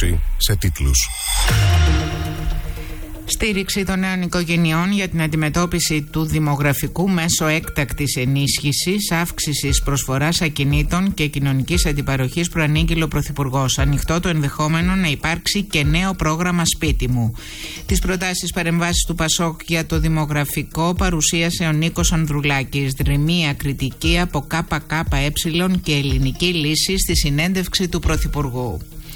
ενημέρωση σε τίτλους. Στήριξη των νέων οικογενειών για την αντιμετώπιση του δημογραφικού μέσω έκτακτης ενίσχυσης, αύξησης προσφοράς ακινήτων και κοινωνικής αντιπαροχής προανήγγειλε ο Πρωθυπουργός. Ανοιχτό το ενδεχόμενο να υπάρξει και νέο πρόγραμμα σπίτι μου. Τις προτάσεις παρεμβάσεις του Πασόκ για το δημογραφικό παρουσίασε ο Νίκος Ανδρουλάκης. Δρυμία κριτική από ΚΚΕ και ελληνική λύση στη συνέντευξη του Πρωθυπουργού.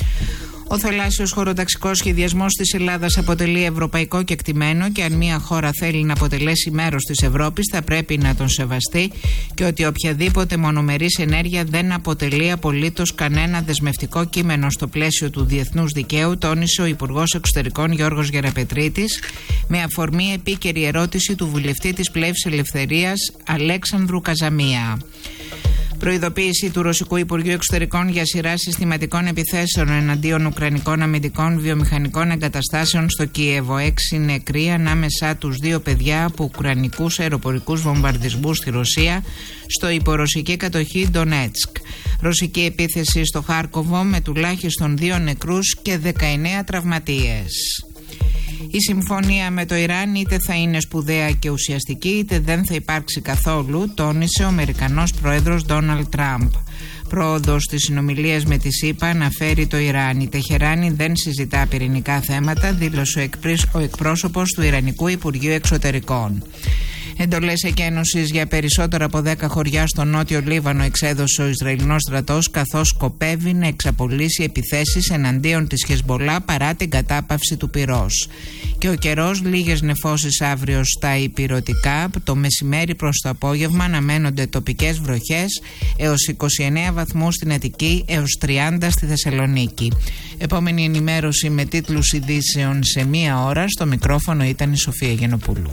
Ο θαλάσσιος χωροταξικός σχεδιασμός της Ελλάδας αποτελεί ευρωπαϊκό κεκτημένο και αν μια χώρα θέλει να αποτελέσει μέρος της Ευρώπης θα πρέπει να τον σεβαστεί και ότι οποιαδήποτε μονομερής ενέργεια δεν αποτελεί απολύτως κανένα δεσμευτικό κείμενο στο πλαίσιο του διεθνούς δικαίου, τόνισε ο Υπουργός Εξωτερικών Γιώργος Γεραπετρίτης με αφορμή επίκαιρη ερώτηση του βουλευτή της Πλεύσης Ελευθερίας Αλέξανδρου Καζαμία. Προειδοποίηση του Ρωσικού Υπουργείου Εξωτερικών για σειρά συστηματικών επιθέσεων εναντίον ουκρανικών αμυντικών βιομηχανικών εγκαταστάσεων στο Κίεβο. 6 νεκροί, ανάμεσά τους 2 παιδιά από ουκρανικούς αεροπορικούς βομβαρδισμούς στη Ρωσία στο υπορωσική κατοχή Ντονέτσκ. Ρωσική επίθεση στο Χάρκοβο με τουλάχιστον 2 νεκρούς και 19 τραυματίες. Η συμφωνία με το Ιράν είτε θα είναι σπουδαία και ουσιαστική είτε δεν θα υπάρξει καθόλου, τόνισε ο Αμερικανός πρόεδρος Ντόναλντ Τραμπ. Πρόοδος στις συνομιλίες με τη ΣΥΠΑ αναφέρει το Ιράν. Η Τεχεράνη δεν συζητά πυρηνικά θέματα, δήλωσε ο εκπρόσωπος του Ιρανικού Υπουργείου Εξωτερικών. Εντολές εκένωσης για περισσότερα από 10 χωριά στο νότιο Λίβανο εξέδωσε ο Ισραηλινός στρατός, καθώς σκοπεύει να εξαπολύσει επιθέσεις εναντίον της Χεσμπολά παρά την κατάπαυση του πυρός. Και ο καιρός, λίγες νεφώσεις αύριο στα ηπειρωτικά, το μεσημέρι προς το απόγευμα αναμένονται τοπικές βροχές έως 29 βαθμούς στην Αττική έως 30 στη Θεσσαλονίκη. Επόμενη ενημέρωση με τίτλους ειδήσεων σε 1 ώρα. Στο μικρόφωνο ήταν η Σοφία Γενοπούλου.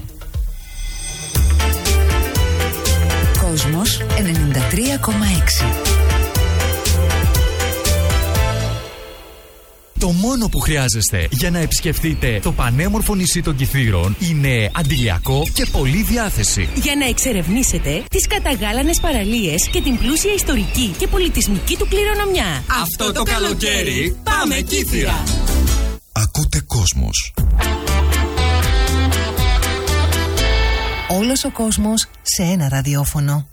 Κόσμος 93,6. Το μόνο που χρειάζεστε για να επισκεφτείτε το πανέμορφο νησί των Κιθήρων είναι αντιλιακό και πολλή διάθεση. Για να εξερευνήσετε τις καταγάλανες παραλίες και την πλούσια ιστορική και πολιτισμική του κληρονομιά. Αυτό το καλοκαίρι πάμε Κύθυρα! Ακούτε Κόσμος. Όλος ο κόσμος σε ένα ραδιόφωνο.